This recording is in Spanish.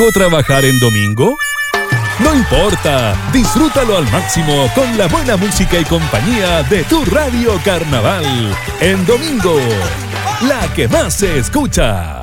¿O trabajar en domingo? No importa, disfrútalo al máximo con la buena música y compañía de tu Radio Carnaval. En domingo, la que más se escucha.